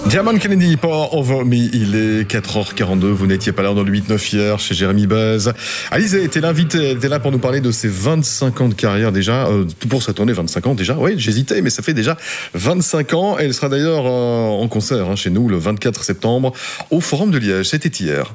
Diamond Kennedy, Pour Over Me, il est 4h42, vous n'étiez pas là dans le 8-9 hier chez Jérémy Baz. Alizée était l'invitée, elle était là pour nous parler de ses 25 ans de carrière déjà, pour sa tournée 25 ans déjà, oui j'hésitais mais ça fait déjà 25 ans, elle sera d'ailleurs en concert chez nous le 24 septembre au Forum de Liège, c'était hier.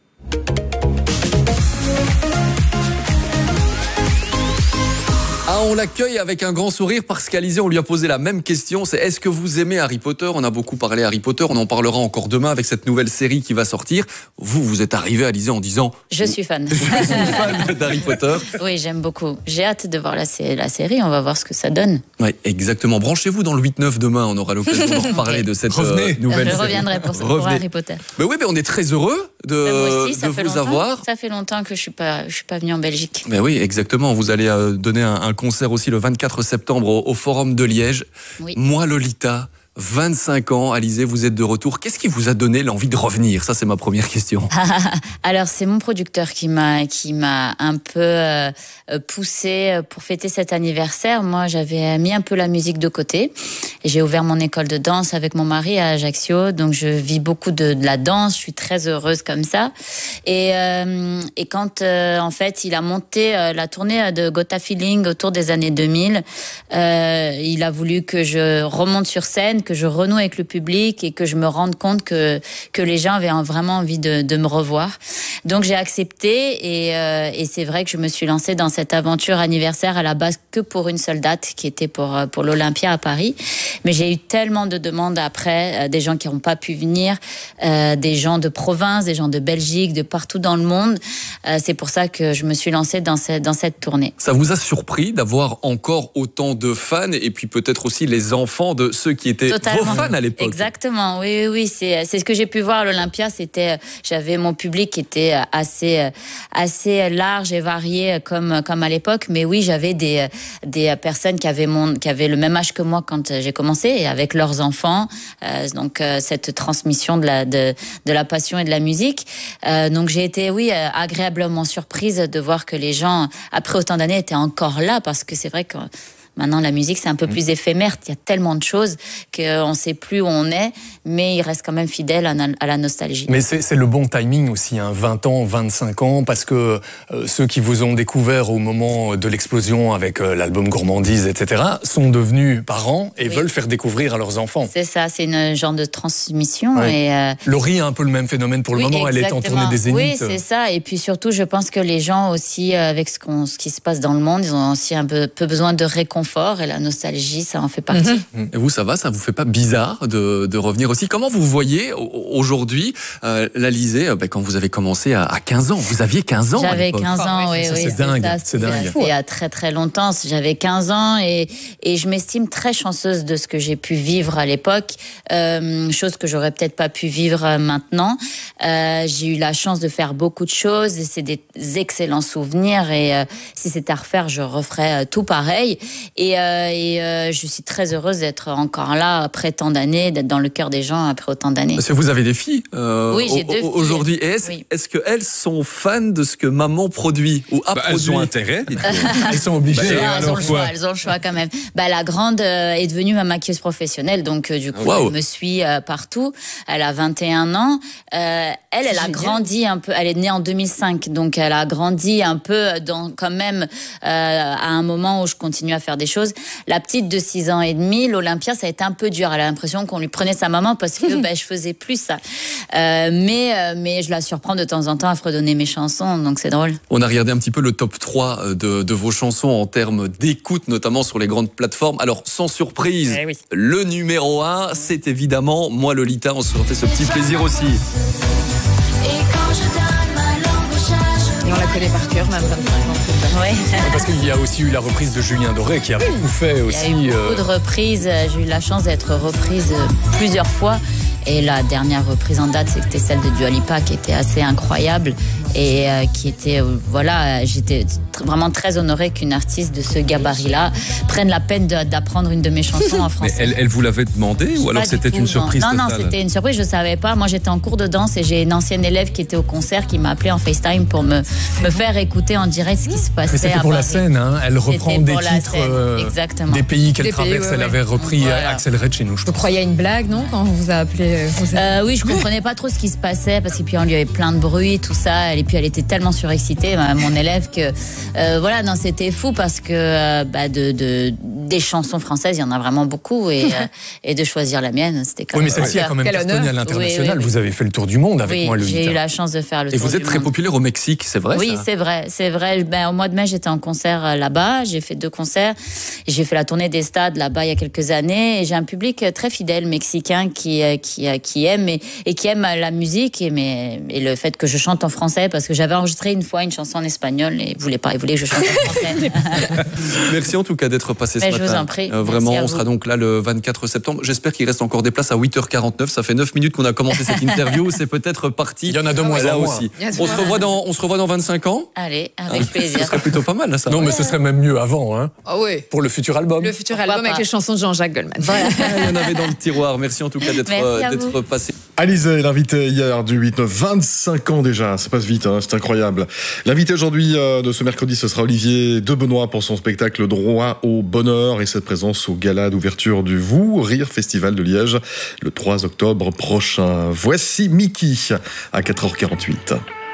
Ah, on l'accueille avec un grand sourire parce qu'Alizée, on lui a posé la même question. C'est est-ce que vous aimez Harry Potter? On a beaucoup parlé Harry Potter. On en parlera encore demain avec cette nouvelle série qui va sortir. Vous êtes arrivé, Alizée, en disant... Je suis fan. Je suis fan d'Harry Potter. Oui, j'aime beaucoup. J'ai hâte de voir la série. On va voir ce que ça donne. Oui, exactement. Branchez-vous dans le 8-9 demain. On aura l'occasion d'en reparler de cette nouvelle série. Je reviendrai pour Harry Potter. Mais oui, mais on est très heureux de vous avoir. Ça fait longtemps que je suis pas venue en Belgique. Mais oui, exactement. Vous allez donner un concert aussi le 24 septembre au Forum de Liège. Oui. Moi, Lolita, 25 ans, Alizée, vous êtes de retour. Qu'est-ce qui vous a donné l'envie de revenir? Ça, c'est ma première question. Alors, c'est mon producteur qui m'a un peu poussé pour fêter cet anniversaire. Moi, j'avais mis un peu la musique de côté. J'ai ouvert mon école de danse avec mon mari à Ajaccio. Donc, je vis beaucoup de la danse. Je suis très heureuse comme ça. Et quand, en fait, il a monté la tournée de Gotha Feeling autour des années 2000, il a voulu que je remonte sur scène, que je renoue avec le public et que je me rende compte que les gens avaient vraiment envie de me revoir. Donc j'ai accepté et c'est vrai que je me suis lancée dans cette aventure anniversaire à la base que pour une seule date qui était pour l'Olympia à Paris. Mais j'ai eu tellement de demandes après, des gens qui n'ont pas pu venir, des gens de province, des gens de Belgique, de partout dans le monde. C'est pour ça que je me suis lancée dans cette tournée. Ça vous a surpris d'avoir encore autant de fans et puis peut-être aussi les enfants de ceux qui étaient vos fans à l'époque? Exactement, oui, c'est ce que j'ai pu voir à l'Olympia. J'avais mon public qui était assez large et varié comme à l'époque, mais oui, j'avais des personnes qui avaient le même âge que moi quand j'ai commencé, et avec leurs enfants. Donc cette transmission de la passion et de la musique. Donc j'ai été agréablement surprise de voir que les gens après autant d'années étaient encore là, parce que c'est vrai que maintenant, la musique, c'est un peu plus éphémère. Il y a tellement de choses qu'on ne sait plus où on est, mais il reste quand même fidèle à la nostalgie. Mais c'est le bon timing aussi, 20 ans, 25 ans, parce que ceux qui vous ont découvert au moment de l'explosion avec l'album Gourmandise, etc., sont devenus parents et veulent faire découvrir à leurs enfants. C'est ça, c'est une genre de transmission. Ouais. Et Laurie a un peu le même phénomène pour le moment, elle est en tournée des Zéniths. Oui, c'est ça. Et puis surtout, je pense que les gens aussi, avec ce qui se passe dans le monde, ils ont aussi un peu besoin de réconfort. Et la nostalgie, ça en fait partie. Et vous, ça vous fait pas bizarre de revenir aussi? Comment vous voyez aujourd'hui l'Alizée, quand vous avez commencé à 15 ans? Vous aviez 15 ans à l'époque. J'avais 15 ans, oui. C'est dingue. C'est dingue. Il y a très très longtemps. J'avais 15 ans et je m'estime très chanceuse de ce que j'ai pu vivre à l'époque, chose que j'aurais peut-être pas pu vivre maintenant. J'ai eu la chance de faire beaucoup de choses et c'est des excellents souvenirs, et si c'était à refaire, je referais tout pareil. Et je suis très heureuse d'être encore là après tant d'années, d'être dans le cœur des gens après autant d'années. Parce que vous avez des filles oui, j'ai 2 filles aujourd'hui. Est-ce qu'elles sont fans de ce que maman produit ou a produit? Elles ont intérêt. Elles sont obligées. Elles ont le choix quand même. La grande est devenue ma maquilleuse professionnelle, donc du coup, elle me suit partout. Elle a 21 ans. Elle a grandi un peu. Elle est née en 2005, donc elle a grandi un peu quand même à un moment où je continue à faire des choses. La petite de 6 ans et demi, l'Olympia, ça a été un peu dur. Elle a l'impression qu'on lui prenait sa maman parce que je faisais plus ça. Mais je la surprends de temps en temps à fredonner mes chansons, donc c'est drôle. On a regardé un petit peu le top 3 de vos chansons en termes d'écoute, notamment sur les grandes plateformes. Alors, sans surprise, le numéro 1, c'est évidemment Moi Lolita. On se refait ce petit plaisir aussi. Et on la connaît par cœur, même 25 ans. Ouais. Parce qu'il y a aussi eu la reprise de Julien Doré qui a beaucoup fait aussi. Il y a eu beaucoup de reprises. J'ai eu la chance d'être reprise plusieurs fois. Et la dernière reprise en date, c'était celle de Dua Lipa qui était assez incroyable. et qui était, voilà, j'étais vraiment très honorée qu'une artiste de ce gabarit-là prenne la peine d'apprendre une de mes chansons en français. Mais elle vous l'avait demandé ou alors c'était une surprise Non, totale? c'était une surprise, je ne savais pas. Moi, j'étais en cours de danse et j'ai une ancienne élève qui était au concert qui m'a appelé en FaceTime pour me faire écouter en direct ce qui se passait. Mais c'était pour la scène, hein. Elle reprend des titres exactement. des pays qu'elle Des pays, traverse. Elle ouais. avait repris Voilà. Axel Red chez nous, je Vous pense. croyez à une blague, non, quand on vous a appelé Oui, je comprenais pas trop ce qui se passait parce que puis on lui avait plein de bruit, tout ça. Et puis elle était tellement surexcitée, mon élève, que voilà, non, c'était fou parce que des chansons françaises, il y en a vraiment beaucoup et de choisir la mienne, c'était quand Oui, même. mais celle-ci a quand même Quel cartonné honneur. à l'international. Oui. Vous avez fait le tour du monde avec Oui, moi, Loïc. j'ai eu la chance de faire le Et tour vous êtes du très monde. populaire au Mexique, c'est vrai? Oui, ça c'est vrai. Au mois de mai, j'étais en concert là-bas. J'ai fait 2 concerts. J'ai fait la tournée des stades là-bas il y a quelques années. Et j'ai un public très fidèle mexicain qui aime et qui aime la musique et le fait que je chante en français parce que j'avais enregistré une fois une chanson en espagnol et il voulait que je chante en français. Merci en tout cas d'être passé ce Mais matin. je vous en prie. Vraiment, Merci à on vous. sera donc là le 24 septembre. J'espère qu'il reste encore des places à 8h49. Ça fait 9 minutes qu'on a commencé cette interview. C'est peut-être parti. Il y en a de moins là en moins. aussi. Il y a de On se revoit dans 25 ans. Allez, avec Ce plaisir. serait plutôt pas mal là, ça. Non, mais ce serait même mieux avant, hein, Ah oui. pour le futur album. Le futur Pourquoi album avec pas. les chansons de Jean-Jacques Goldman. Voilà. Il y en avait dans le tiroir. Merci en tout cas Merci à d'être vous. passé. Alizée, l'invité hier du 8-9, 25 ans déjà, ça passe vite, hein, c'est incroyable. L'invité aujourd'hui de ce mercredi, ce sera Olivier Debenoît pour son spectacle Droit au bonheur et cette présence au gala d'ouverture du Vous Rire Festival de Liège le 3 octobre prochain. Voici Mickey à 4h48.